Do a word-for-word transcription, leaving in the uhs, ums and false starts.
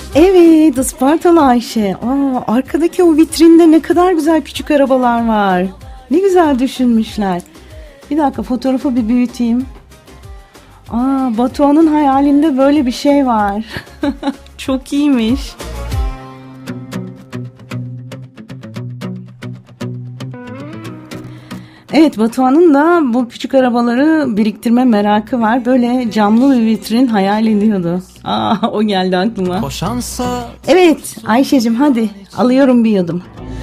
Evet, Ispartalı Ayşe. Aa, arkadaki o vitrinde ne kadar güzel küçük arabalar var. Ne güzel düşünmüşler. Bir dakika, fotoğrafı bir büyüteyim. Aa, Batuhan'ın hayalinde böyle bir şey var. Çok iyiymiş. Evet, Batuhan'ın da bu küçük arabaları biriktirme merakı var. Böyle camlı bir vitrin hayal ediyordu. Aa, o geldi aklıma. Evet Ayşe'cim, hadi alıyorum bir yudum.